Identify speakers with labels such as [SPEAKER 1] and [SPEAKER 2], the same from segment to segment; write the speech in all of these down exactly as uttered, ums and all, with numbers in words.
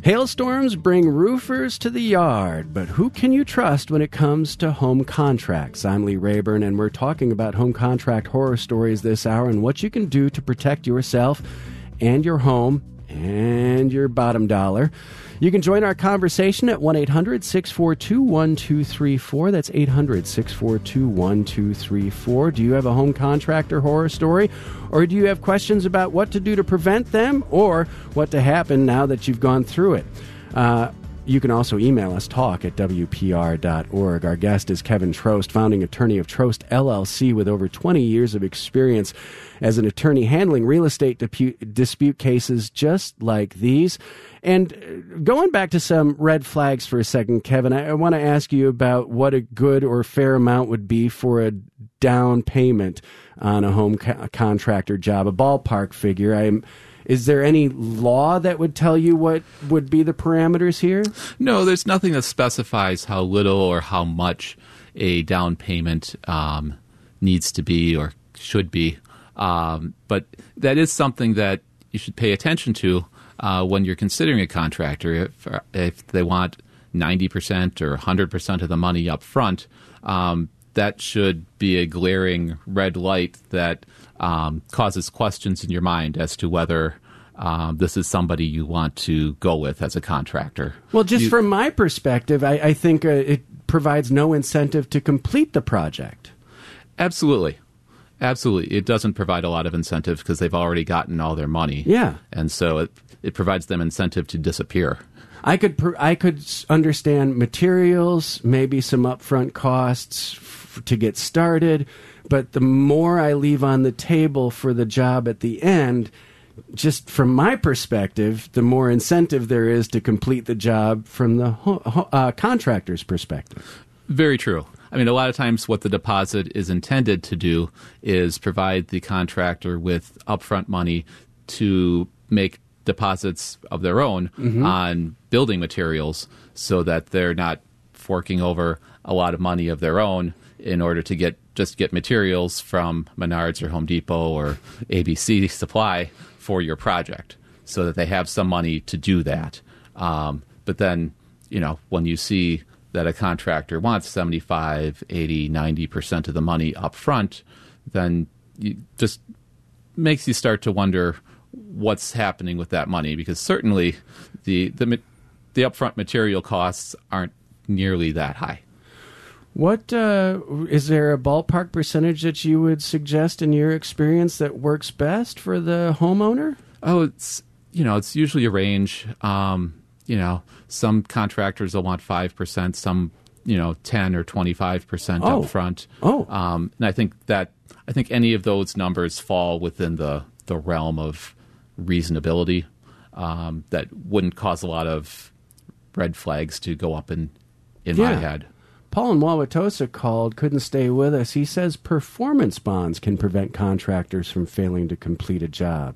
[SPEAKER 1] Hailstorms bring roofers to the yard, but who can you trust when it comes to home contracts? I'm Lee Rayburn, and we're talking about home contract horror stories this hour and what you can do to protect yourself and your home and your bottom dollar. You can join our conversation at one eight hundred six four two one two three four. That's eight hundred six four two one two three four. Do you have a home contractor horror story? Or do you have questions about what to do to prevent them or what to happen now that you've gone through it? Uh, you can also email us, talk at W P R dot org. Our guest is Kevin Trost, founding attorney of Trost L L C with over twenty years of experience as an attorney handling real estate dispute, dispute cases just like these. And going back to some red flags for a second, Kevin, I, I want to ask you about what a good or fair amount would be for a down payment on a home co- contractor job, a ballpark figure. I'm, is there any law that would tell you what would be the parameters here?
[SPEAKER 2] No, there's nothing that specifies how little or how much a down payment um, needs to be or should be. Um, but that is something that you should pay attention to uh, when you're considering a contractor. If, if they want ninety percent or one hundred percent of the money up front, um, that should be a glaring red light that um, causes questions in your mind as to whether um, this is somebody you want to go with as a contractor.
[SPEAKER 1] Well, just
[SPEAKER 2] you,
[SPEAKER 1] from my perspective, I, I think uh, it provides no incentive to complete the project.
[SPEAKER 2] Absolutely. Absolutely. It doesn't provide a lot of incentive because they've already gotten all their money.
[SPEAKER 1] Yeah.
[SPEAKER 2] And so it, it provides them incentive to disappear.
[SPEAKER 1] I could pr- I could understand materials, maybe some upfront costs f- to get started, but the more I leave on the table for the job at the end, just from my perspective, the more incentive there is to complete the job from the ho- ho- uh, contractor's perspective.
[SPEAKER 2] Very true. I mean, a lot of times what the deposit is intended to do is provide the contractor with upfront money to make deposits of their own mm-hmm. on building materials so that they're not forking over a lot of money of their own in order to get just get materials from Menards or Home Depot or A B C Supply for your project so that they have some money to do that. Um, but then, you know, when you see that a contractor wants seventy-five, eighty, ninety percent of the money up front, then it just makes you start to wonder what's happening with that money, because certainly the the, the upfront material costs aren't nearly that high.
[SPEAKER 1] What uh, is there a ballpark percentage that you would suggest in your experience that works best for the homeowner?
[SPEAKER 2] Oh, it's you know it's usually a range. Um, you know, some contractors will want five percent, some you know ten or twenty-five percent
[SPEAKER 1] oh.
[SPEAKER 2] up front.
[SPEAKER 1] Oh,
[SPEAKER 2] um, and I think that I think any of those numbers fall within the the realm of reasonability. Um, that wouldn't cause a lot of red flags to go up in in
[SPEAKER 1] yeah.
[SPEAKER 2] my head.
[SPEAKER 1] Paul in Wauwatosa called, couldn't stay with us. He says performance bonds can prevent contractors from failing to complete a job.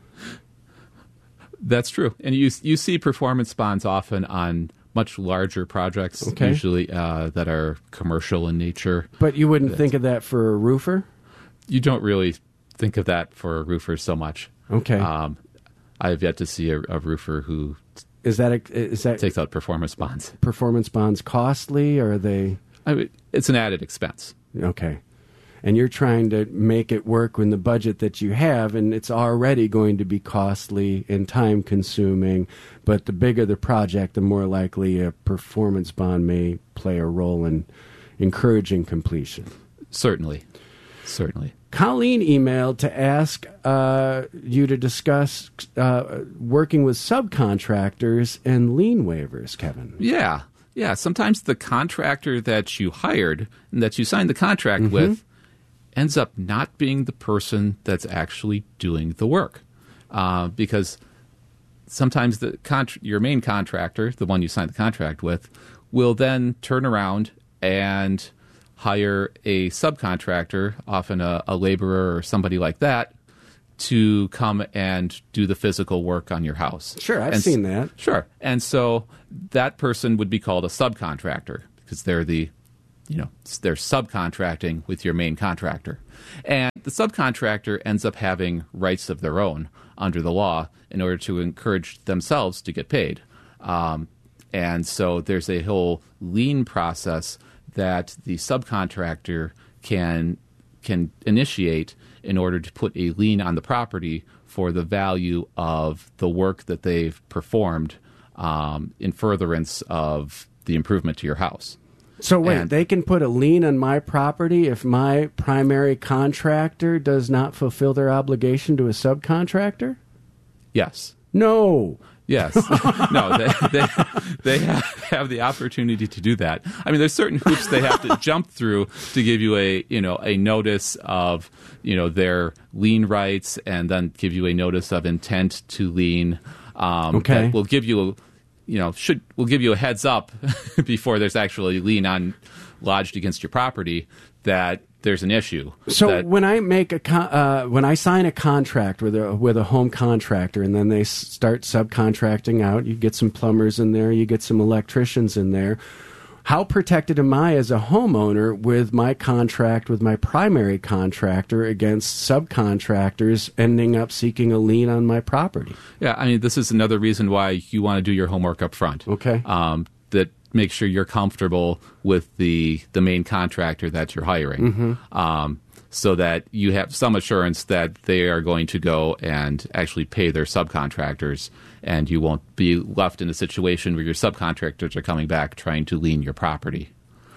[SPEAKER 2] That's true. And you you see performance bonds often on much larger projects,
[SPEAKER 1] okay.
[SPEAKER 2] usually uh, that are commercial in nature.
[SPEAKER 1] But you wouldn't
[SPEAKER 2] That's,
[SPEAKER 1] think of that for a roofer?
[SPEAKER 2] You don't really think of that for a roofer so much.
[SPEAKER 1] Okay.
[SPEAKER 2] Um, I have yet to see a, a roofer who
[SPEAKER 1] is that a, is that
[SPEAKER 2] takes out performance bonds.
[SPEAKER 1] Performance bonds costly, or are they?
[SPEAKER 2] I mean, it's an added expense.
[SPEAKER 1] Okay. And you're trying to make it work in the budget that you have, and it's already going to be costly and time-consuming. But the bigger the project, the more likely a performance bond may play a role in encouraging completion.
[SPEAKER 2] Certainly. Certainly.
[SPEAKER 1] Colleen emailed to ask uh, you to discuss uh, working with subcontractors and lien waivers, Kevin.
[SPEAKER 2] Yeah. Yeah. Sometimes the contractor that you hired and that you signed the contract
[SPEAKER 1] mm-hmm.
[SPEAKER 2] with ends up not being the person that's actually doing the work. Uh, because sometimes the contr- your main contractor, the one you signed the contract with, will then turn around and hire a subcontractor, often a, a laborer or somebody like that, to come and do the physical work on your house.
[SPEAKER 1] Sure, I've
[SPEAKER 2] and,
[SPEAKER 1] seen that.
[SPEAKER 2] Sure. And so that person would be called a subcontractor because they're the, you know, they're subcontracting with your main contractor. And the subcontractor ends up having rights of their own under the law in order to encourage themselves to get paid. Um, and so there's a whole lien process that the subcontractor can can initiate in order to put a lien on the property for the value of the work that they've performed um, in furtherance of the improvement to your house.
[SPEAKER 1] So wait,
[SPEAKER 2] And-
[SPEAKER 1] they can put a lien on my property if my primary contractor does not fulfill their obligation to a subcontractor?
[SPEAKER 2] Yes.
[SPEAKER 1] No.
[SPEAKER 2] Yes. No, they, they, they have, have the opportunity to do that. I mean, there's certain hoops they have to jump through to give you a, you know, a notice of, you know, their lien rights, and then give you a notice of intent to lien. Um,
[SPEAKER 1] Okay.
[SPEAKER 2] That will give you a, you know, should will give you a heads up before there's actually a lien on lodged against your property that there's an issue.
[SPEAKER 1] So
[SPEAKER 2] that,
[SPEAKER 1] when I make a con- uh, when I sign a contract with a with a home contractor, and then they s- start subcontracting out, you get some plumbers in there, you get some electricians in there. How protected am I as a homeowner with my contract with my primary contractor against subcontractors ending up seeking a lien on my property?
[SPEAKER 2] yeah, I mean, this is another reason why you want to do your homework up front.
[SPEAKER 1] Okay.
[SPEAKER 2] Um, that make sure you're comfortable with the the main contractor that you're hiring,
[SPEAKER 1] Mm-hmm.
[SPEAKER 2] um, so that you have some assurance that they are going to go and actually pay their subcontractors, and you won't be left in a situation where your subcontractors are coming back trying to lien your property.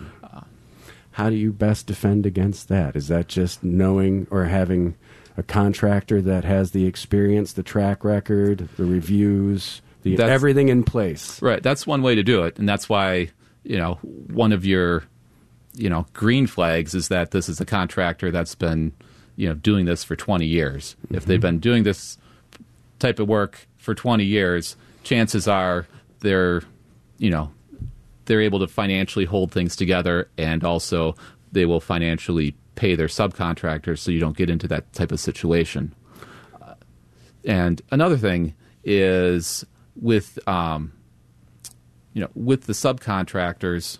[SPEAKER 1] How do you best defend against that? Is that just knowing or having a contractor that has the experience, the track record, the reviews, the
[SPEAKER 2] That's-
[SPEAKER 1] everything in place?
[SPEAKER 2] Right, that's one way to do it, and that's why, you know, one of your, you know, green flags is that this is a contractor that's been, you know, doing this for twenty years. Mm-hmm. If they've been doing this type of work for twenty years, chances are they're, you know, they're able to financially hold things together, and also they will financially pay their subcontractors, so you don't get into that type of situation. Uh, and another thing is with, um, you know, with the subcontractors,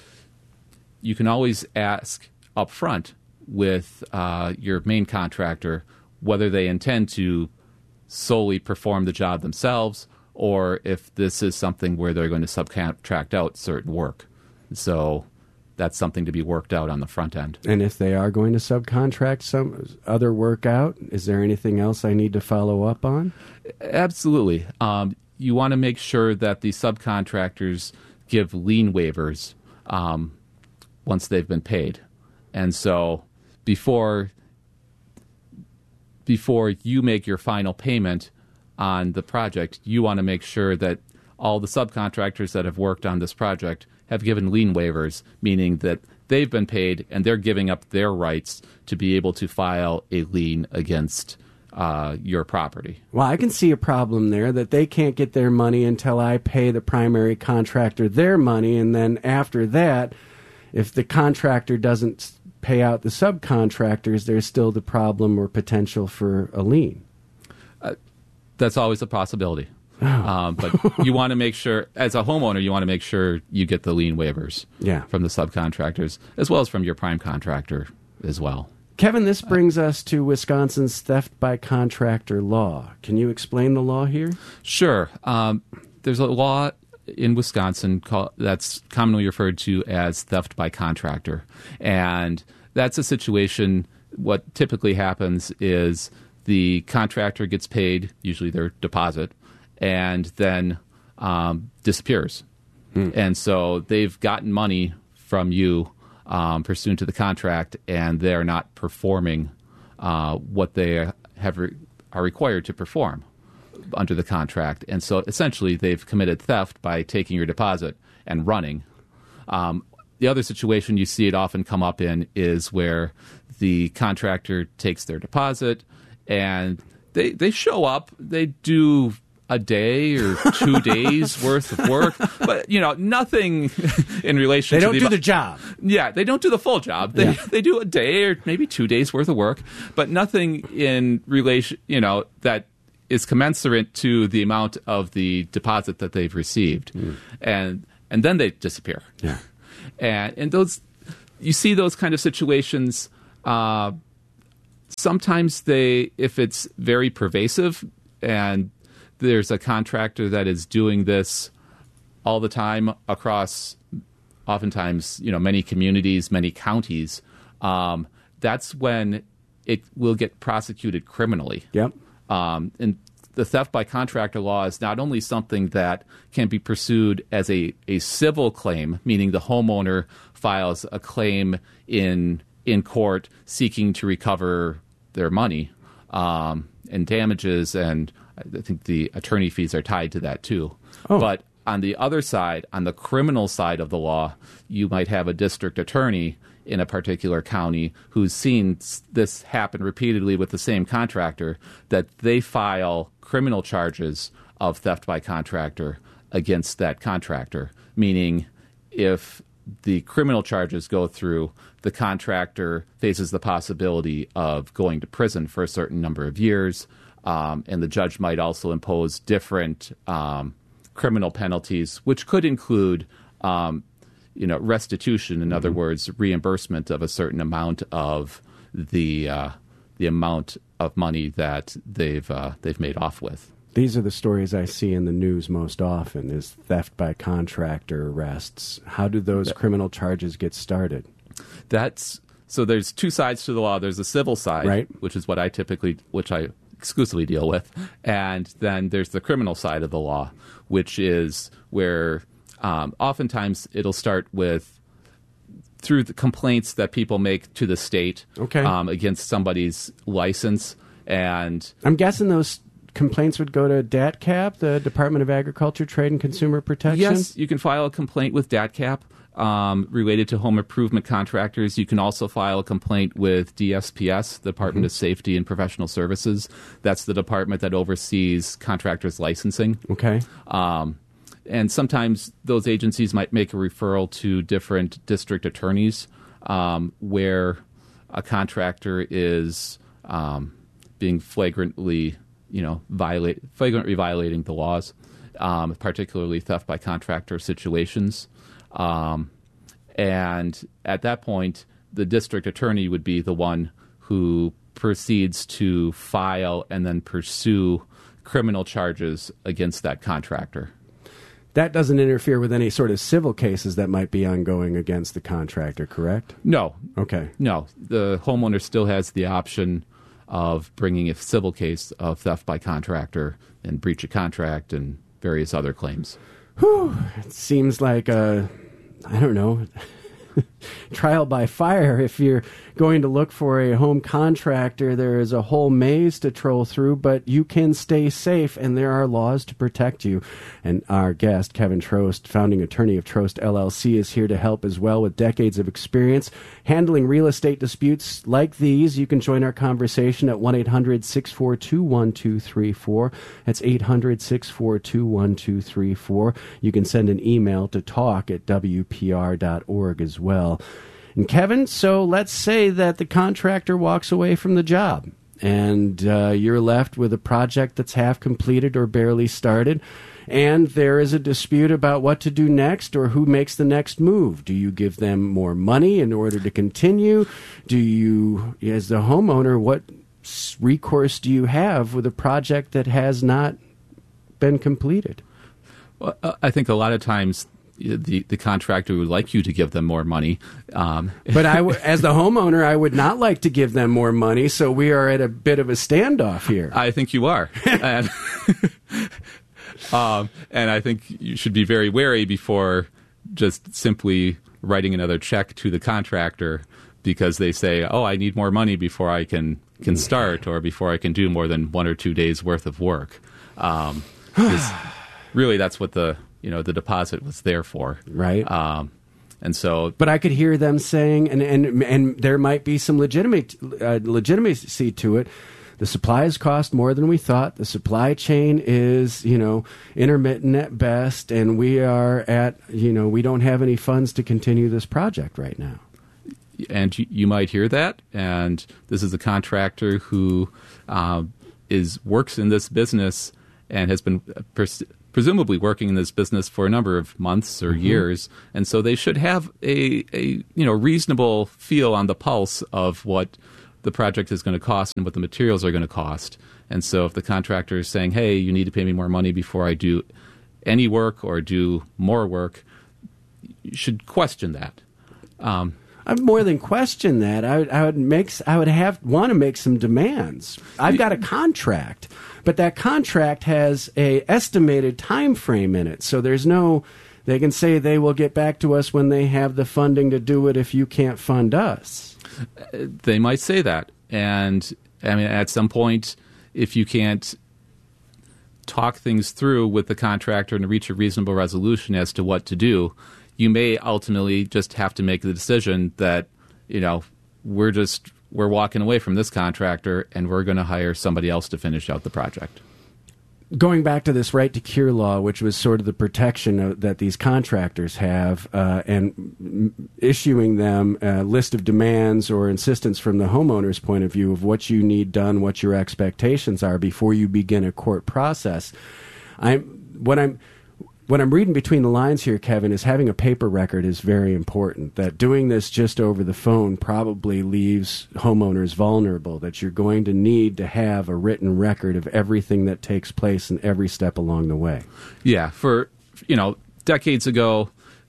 [SPEAKER 2] you can always ask up front with uh, your main contractor whether they intend to solely perform the job themselves, or if this is something where they're going to subcontract out certain work. So that's something to be worked out on the front end.
[SPEAKER 1] And if they are going to subcontract some other work out, is there anything else I need to follow up on?
[SPEAKER 2] Absolutely. Um, you want to make sure that the subcontractors give lien waivers um, once they've been paid. And so before before you make your final payment on the project, you want to make sure that all the subcontractors that have worked on this project have given lien waivers, meaning that they've been paid and they're giving up their rights to be able to file a lien against uh, your property.
[SPEAKER 1] Well, I can see a problem there that they can't get their money until I pay the primary contractor their money, and then after that, if the contractor doesn't pay out the subcontractors, there's still the problem or potential for a lien.
[SPEAKER 2] That's always a possibility.
[SPEAKER 1] Oh.
[SPEAKER 2] Um, but you want to make sure, as a homeowner, you want to make sure you get the lien waivers
[SPEAKER 1] Yeah.
[SPEAKER 2] from the subcontractors, as well as from your prime contractor as well.
[SPEAKER 1] Kevin, this brings us to Wisconsin's theft by contractor law. Can you explain the law here?
[SPEAKER 2] Sure. Um, there's a law in Wisconsin called, that's commonly referred to as theft by contractor. And that's a situation, what typically happens is the contractor gets paid, usually their deposit, and then um, disappears. Hmm. And so they've gotten money from you um, pursuant to the contract, and they're not performing uh, what they have re- are required to perform under the contract. And so essentially they've committed theft by taking your deposit and running. Um, the other situation you see it often come up in is where the contractor takes their deposit and they they show up, they do a day or two days worth of work, but you know, nothing in relation
[SPEAKER 1] They
[SPEAKER 2] to
[SPEAKER 1] don't
[SPEAKER 2] the,
[SPEAKER 1] do the job.
[SPEAKER 2] Yeah, they don't do the full job. They
[SPEAKER 1] Yeah.
[SPEAKER 2] they do a day or maybe two days worth of work, but nothing in relation, you know, that is commensurate to the amount of the deposit that they've received. Mm. And and then they disappear.
[SPEAKER 1] Yeah.
[SPEAKER 2] And and those, you see those kind of situations. Uh, sometimes they, if it's very pervasive, and there's a contractor that is doing this all the time across, oftentimes, you know, many communities, many counties, um, that's when it will get prosecuted criminally.
[SPEAKER 1] Yep.
[SPEAKER 2] Um, and the theft by contractor law is not only something that can be pursued as a, a civil claim, meaning the homeowner files a claim in in court seeking to recover their money um, and damages, and I think the attorney fees are tied to that too.
[SPEAKER 1] Oh.
[SPEAKER 2] But on the other side, on the criminal side of the law, you might have a district attorney in a particular county who's seen this happen repeatedly with the same contractor, that they file criminal charges of theft by contractor against that contractor, meaning if the criminal charges go through, the contractor faces the possibility of going to prison for a certain number of years, um, and the judge might also impose different um, criminal penalties, which could include um, you know, restitution, in mm-hmm. other words, reimbursement of a certain amount of the uh, the amount of money that they've uh, they've made off with.
[SPEAKER 1] These are the stories I see in the news most often, is theft by contractor arrests. How do those that, criminal charges get started? That's
[SPEAKER 2] so there's two sides to the law. There's the civil side,
[SPEAKER 1] right,
[SPEAKER 2] which is what I typically, which I exclusively deal with, and then there's the criminal side of the law, which is where Um, oftentimes, it'll start with through the complaints that people make to the state
[SPEAKER 1] okay.
[SPEAKER 2] um, against somebody's license. And
[SPEAKER 1] I'm guessing those complaints would go to D A T C A P, the Department of Agriculture, Trade and Consumer Protection?
[SPEAKER 2] Yes, you can file a complaint with D A T C A P um, related to home improvement contractors. You can also file a complaint with D S P S, the Department mm-hmm. of Safety and Professional Services. That's the department that oversees contractors' licensing.
[SPEAKER 1] Okay.
[SPEAKER 2] Um, And sometimes those agencies might make a referral to different district attorneys um, where a contractor is um, being flagrantly, you know, violate, flagrantly violating the laws, um, particularly theft by contractor situations. Um, and at that point, the district attorney would be the one who proceeds to file and then pursue criminal charges against that contractor.
[SPEAKER 1] That doesn't interfere with any sort of civil cases that might be ongoing against the contractor, correct?
[SPEAKER 2] No.
[SPEAKER 1] Okay.
[SPEAKER 2] No. The homeowner still has the option of bringing a civil case of theft by contractor and breach of contract and various other claims.
[SPEAKER 1] Whew. It seems like a, I don't know, trial by fire. If you're going to look for a home contractor, there is a whole maze to troll through, but you can stay safe, and there are laws to protect you. And our guest, Kevin Trost, founding attorney of Trost L L C, is here to help as well with decades of experience handling real estate disputes like these. You can join our conversation at one eight hundred six four two one two three four. That's eight hundred six four two one two three four. You can send an email to talk at w p r dot org as well. And Kevin, so let's say that the contractor walks away from the job and uh, you're left with a project that's half completed or barely started, and there is a dispute about what to do next or who makes the next move. Do you give them more money in order to continue? Do you, as the homeowner, what recourse do you have with a project that has not been completed?
[SPEAKER 2] Well, I think a lot of times The, the contractor would like you to give them more money. Um,
[SPEAKER 1] but I w- as the homeowner, I would not like to give them more money, so we are at a bit of a standoff here.
[SPEAKER 2] I think you are. and, um, and I think you should be very wary before just simply writing another check to the contractor because they say, oh, I need more money before I can, can start or before I can do more than one or two days' worth of work. Um, really, that's what the... you know, the deposit was there for.
[SPEAKER 1] Right.
[SPEAKER 2] Um, and so...
[SPEAKER 1] But I could hear them saying, and and, and there might be some legitimate, uh, legitimacy to it, the supplies cost more than we thought. The supply chain is, you know, intermittent at best, and we are at, you know, we don't have any funds to continue this project right now.
[SPEAKER 2] And you, you might hear that, and this is a contractor who uh, is works in this business and has been... Pers- presumably working in this business for a number of months or mm-hmm. years, and so they should have a, a you know reasonable feel on the pulse of what the project is going to cost and what the materials are going to cost. And so if the contractor is saying, hey, you need to pay me more money before I do any work or do more work, you should question that. Um,
[SPEAKER 1] I'd more than question that. I would, I would make, I would have want to make some demands. I've got a contract, but that contract has a estimated time frame in it. So there's no, they can say they will get back to us when they have the funding to do it if you can't fund us.
[SPEAKER 2] They might say that. And I mean, at some point, if you can't talk things through with the contractor and reach a reasonable resolution as to what to do, you may ultimately just have to make the decision that, you know, we're just we're walking away from this contractor and we're going to hire somebody else to finish out the project.
[SPEAKER 1] Going back to this right to cure law, which was sort of the protection of, that these contractors have, uh, and m- issuing them a list of demands or insistence from the homeowner's point of view of what you need done, what your expectations are before you begin a court process. I'm what I'm. What I'm reading between the lines here, Kevin, is having a paper record is very important. That doing this just over the phone probably leaves homeowners vulnerable, that you're going to need to have a written record of everything that takes place in every step along the way.
[SPEAKER 2] Yeah, for, you know, decades ago,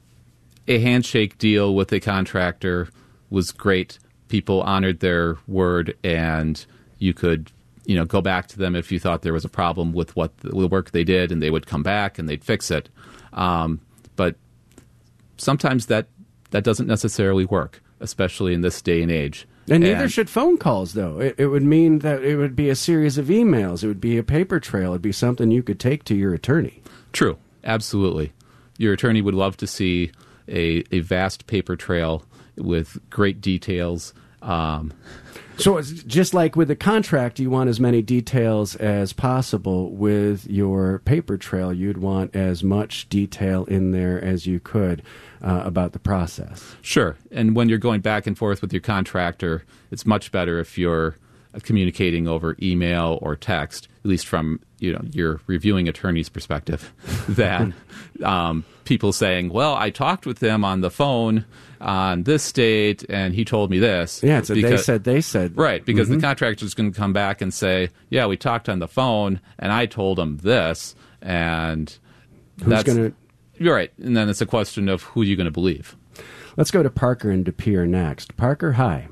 [SPEAKER 2] a handshake deal with a contractor was great. People honored their word, and you could, you know, go back to them if you thought there was a problem with what the work they did, and they would come back and they'd fix it. Um, but sometimes that that doesn't necessarily work, especially in this day and age.
[SPEAKER 1] And neither and, should phone calls, though. It, it would mean that it would be a series of emails. It would be a paper trail. It would be something you could take to your attorney.
[SPEAKER 2] True. Absolutely. Your attorney would love to see a, a vast paper trail with great details. Um
[SPEAKER 1] So it's just like with the contract, you want as many details as possible. With your paper trail, you'd want as much detail in there as you could uh, about the process.
[SPEAKER 2] Sure. And when you're going back and forth with your contractor, it's much better if you're communicating over email or text, at least from, you know, your reviewing attorney's perspective, than um, people saying, well, I talked with him on the phone on this date and he told me this.
[SPEAKER 1] Yeah, it's a
[SPEAKER 2] because,
[SPEAKER 1] they said, they said.
[SPEAKER 2] Right, because
[SPEAKER 1] mm-hmm.
[SPEAKER 2] the contractor is going to come back and say, yeah, we talked on the phone and I told him this. And
[SPEAKER 1] Who's
[SPEAKER 2] that's
[SPEAKER 1] going to...
[SPEAKER 2] You're right. And then it's a question of who you're going to believe.
[SPEAKER 1] Let's go to Parker in De Pere next. Parker, hi.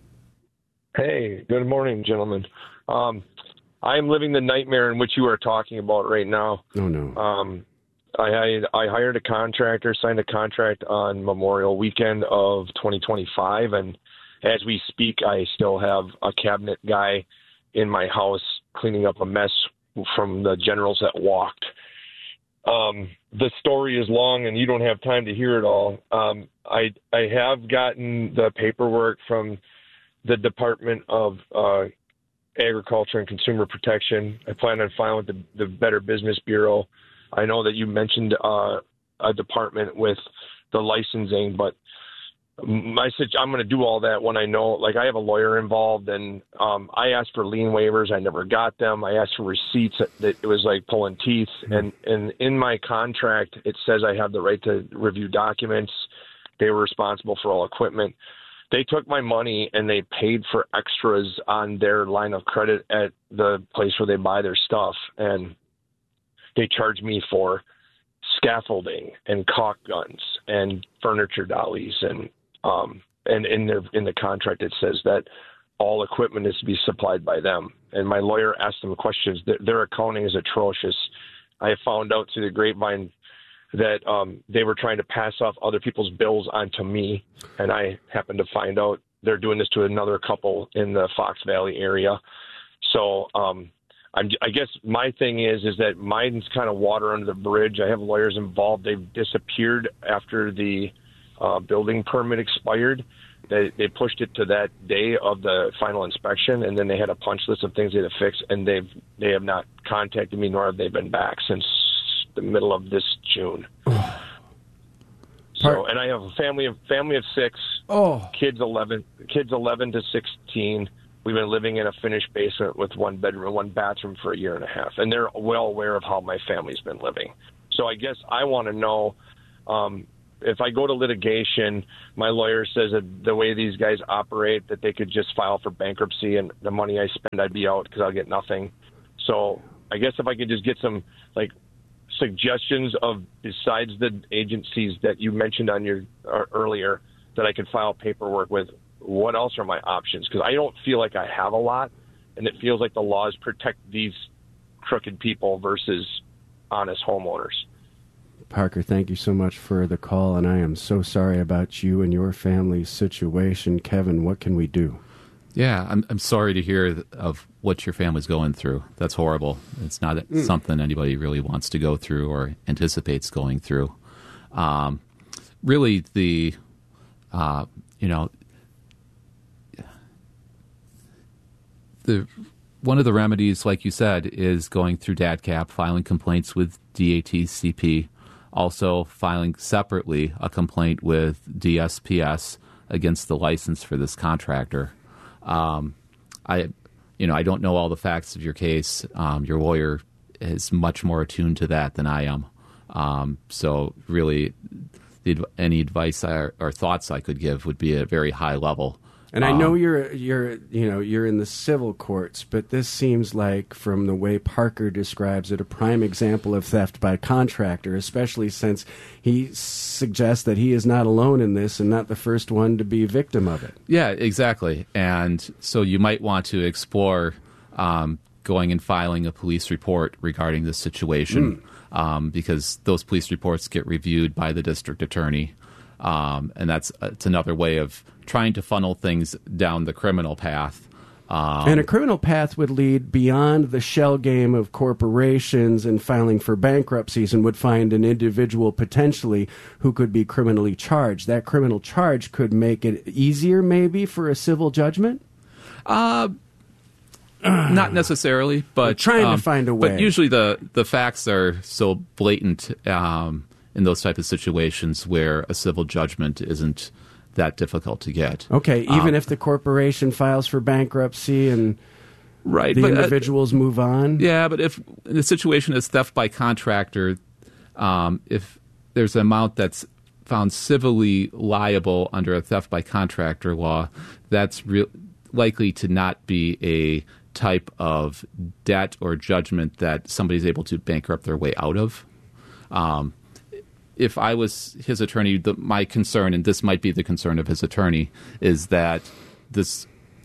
[SPEAKER 3] Hey, good morning, gentlemen. Um, I am living the nightmare in which you are talking about right now.
[SPEAKER 1] Oh, no.
[SPEAKER 3] Um, I, I, I hired a contractor, signed a contract on Memorial Weekend of twenty twenty-five, and as we speak, I still have a cabinet guy in my house cleaning up a mess from the generals that walked. Um, the story is long, and you don't have time to hear it all. Um, I I have gotten the paperwork from the Department of uh, Agriculture and Consumer Protection. I plan on filing with the, the Better Business Bureau. I know that you mentioned uh, a department with the licensing, but my I'm going to do all that when I know, like I have a lawyer involved, and um, I asked for lien waivers. I never got them. I asked for receipts. That it was like pulling teeth. Mm-hmm. And, and in my contract, it says I have the right to review documents. They were responsible for all equipment. They took my money and they paid for extras on their line of credit at the place where they buy their stuff. And they charged me for scaffolding and caulk guns and furniture dollies. And, um, and in their, in the contract, it says that all equipment is to be supplied by them. And my lawyer asked them questions. Their, their accounting is atrocious. I found out through the grapevine that um, they were trying to pass off other people's bills onto me, and I happened to find out they're doing this to another couple in the Fox Valley area. So um, I'm, I guess my thing is is that mine's kind of water under the bridge. I have lawyers involved. They've disappeared after the uh, building permit expired. They, they pushed it to that day of the final inspection, and then they had a punch list of things they had to fix, and they've they have not contacted me, nor have they been back since the middle of this June. Oh. So, and I have a family of family of six.
[SPEAKER 1] Oh,
[SPEAKER 3] kids eleven, kids eleven to sixteen. We've been living in a finished basement with one bedroom, one bathroom for a year and a half, and they're well aware of how my family's been living. So, I guess I want to know um, if I go to litigation. My lawyer says that the way these guys operate, that they could just file for bankruptcy, and the money I spend, I'd be out because I'll get nothing. So, I guess if I could just get some like. suggestions of, besides the agencies that you mentioned on your uh, earlier, that I could file paperwork with? What else are my options? Because I don't feel like I have a lot, and it feels like the laws protect these crooked people versus honest homeowners.
[SPEAKER 1] Parker, thank you so much for the call, and I am so sorry about you and your family's situation. Kevin, what can we do?
[SPEAKER 2] Yeah, I'm I'm sorry to hear of what your family's going through. That's horrible. It's not mm. something anybody really wants to go through or anticipates going through. Um, really, the uh, you know the one of the remedies, like you said, is going through D A D C A P, filing complaints with D A T C P, also filing separately a complaint with D S P S against the license for this contractor. Um, I, you know, I don't know all the facts of your case. Um, your lawyer is much more attuned to that than I am. Um, so really, the, any advice I, or thoughts I could give would be at a very high level.
[SPEAKER 1] And I know you're you're you know you're in the civil courts, but this seems like, from the way Parker describes it, a prime example of theft by contractor, especially since he suggests that he is not alone in this and not the first one to be victim of it.
[SPEAKER 2] Yeah, exactly. And so you might want to explore um, going and filing a police report regarding this situation, mm. um, because those police reports get reviewed by the district attorney. Um, and that's it's another way of trying to funnel things down the criminal path. Um,
[SPEAKER 1] and a criminal path would lead beyond the shell game of corporations and filing for bankruptcies, and would find an individual potentially who could be criminally charged. That criminal charge could make it easier, maybe, for a civil judgment?
[SPEAKER 2] Uh, not necessarily, but
[SPEAKER 1] We're trying
[SPEAKER 2] um,
[SPEAKER 1] to find a way.
[SPEAKER 2] But usually the, the facts are so blatant um, in those type of situations where a civil judgment isn't that difficult to get.
[SPEAKER 1] Okay, even
[SPEAKER 2] um,
[SPEAKER 1] if the corporation files for bankruptcy and
[SPEAKER 2] right,
[SPEAKER 1] the
[SPEAKER 2] but,
[SPEAKER 1] individuals
[SPEAKER 2] uh,
[SPEAKER 1] move on?
[SPEAKER 2] Yeah, but if the situation is theft by contractor, um, if there's an amount that's found civilly liable under a theft by contractor law, that's re- likely to not be a type of debt or judgment that somebody's able to bankrupt their way out of. Um, if I was his attorney, the, my concern, and this might be the concern of his attorney, is that this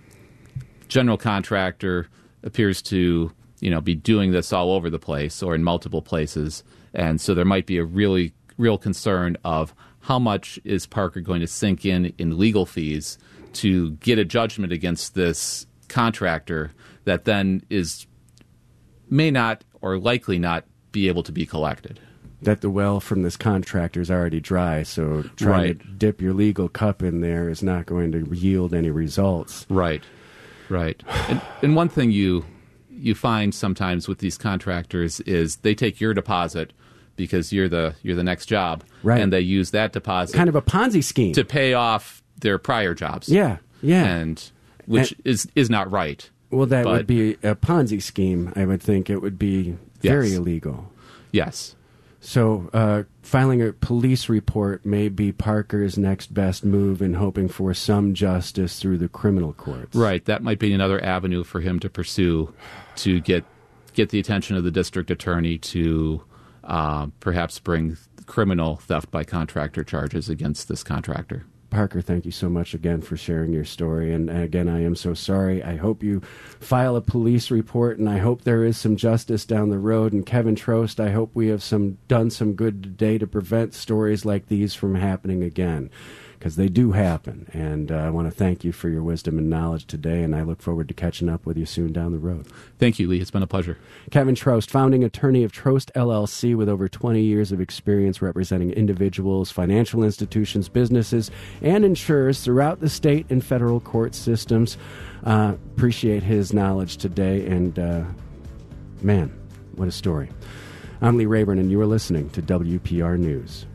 [SPEAKER 2] general contractor appears to, you know, be doing this all over the place or in multiple places, and so there might be a really real concern of how much is Parker going to sink in in legal fees to get a judgment against this contractor that then is may not or likely not be able to be collected.
[SPEAKER 1] That the well from this contractor is already dry, so trying
[SPEAKER 2] right.
[SPEAKER 1] to dip your legal cup in there is not going to yield any results.
[SPEAKER 2] Right, right. And, and one thing you you find sometimes with these contractors is they take your deposit because you're the you're the next job,
[SPEAKER 1] right.
[SPEAKER 2] and they use that deposit
[SPEAKER 1] kind of a Ponzi scheme
[SPEAKER 2] to pay off their prior jobs.
[SPEAKER 1] Yeah, yeah,
[SPEAKER 2] and which and, is is not right.
[SPEAKER 1] Well, that
[SPEAKER 2] but,
[SPEAKER 1] would be a Ponzi scheme. I would think it would be very
[SPEAKER 2] yes.
[SPEAKER 1] illegal.
[SPEAKER 2] Yes.
[SPEAKER 1] So uh, filing a police report may be Parker's next best move in hoping for some justice through the criminal courts.
[SPEAKER 2] Right. That might be another avenue for him to pursue to get get the attention of the district attorney to uh, perhaps bring criminal theft by contractor charges against this contractor.
[SPEAKER 1] Parker, thank you so much again for sharing your story. And again, I am so sorry. I hope you file a police report, and I hope there is some justice down the road. And Kevin Trost, I hope we have some done some good today to prevent stories like these from happening again, because they do happen. And uh, I want to thank you for your wisdom and knowledge today, and I look forward to catching up with you soon down the road.
[SPEAKER 2] Thank you, Lee. It's been a pleasure.
[SPEAKER 1] Kevin Trost, founding attorney of Trost L L C with over twenty years of experience representing individuals, financial institutions, businesses, and insurers throughout the state and federal court systems. Uh, appreciate his knowledge today, and uh, man, what a story. I'm Lee Rayburn, and you are listening to W P R News.